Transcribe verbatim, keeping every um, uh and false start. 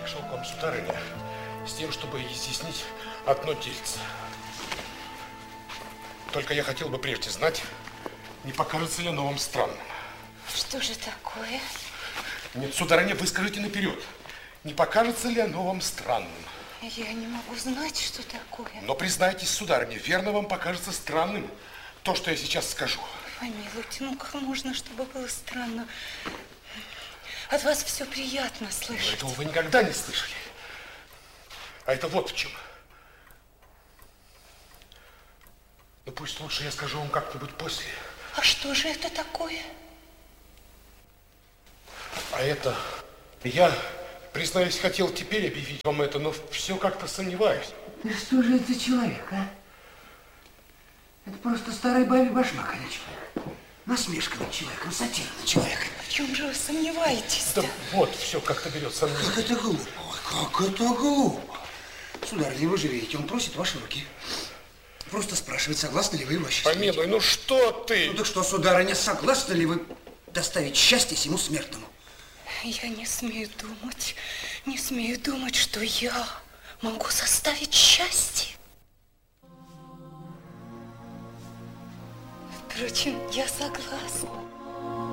Пришел к вам, сударыня, с тем, чтобы изъяснить одно дельце. Только я хотел бы прежде знать, не покажется ли оно вам странным. Что же такое? Нет, сударыня, вы скажите наперед, не покажется ли оно вам странным? Я не могу знать, что такое. Но признайтесь, сударыня, верно вам покажется странным то, что я сейчас скажу. Помилуйте, ну как можно, чтобы было странно? От вас все приятно слышать. Но этого вы никогда не слышали. А это вот в чем. Ну пусть лучше я скажу вам как-нибудь после. А что же это такое? А это я, признаюсь, хотел теперь объявить вам это, но все как-то сомневаюсь. Да что же это за человек, а? Это просто старый бабий башмак, а не человек. Насмешка над человеком, сатира над человеком. В чем же вы сомневаетесь-то? Да вот, все как-то берет сомнение. Как это глупо, как это глупо. Сударыня, вы же видите, он просит ваши руки. Просто спрашивает, согласны ли вы его счастье. Помилуй, ну что ты? Ну так что, сударыня, согласны ли вы доставить счастье всему смертному? Я не смею думать, не смею думать, что я могу составить счастье. Впрочем, я согласна.